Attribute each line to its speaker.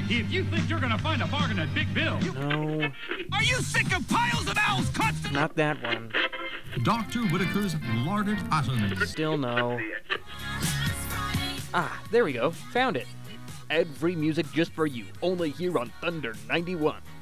Speaker 1: If you think you're gonna find a bargain at Big Bill...
Speaker 2: No.
Speaker 1: Are you sick of piles of owls constantly...
Speaker 2: Not that one.
Speaker 3: Dr. Whitaker's Larded Atoms.
Speaker 2: Still no. Ah, there we go. Found it. Ad-free music just for you. Only here on Thunder 91.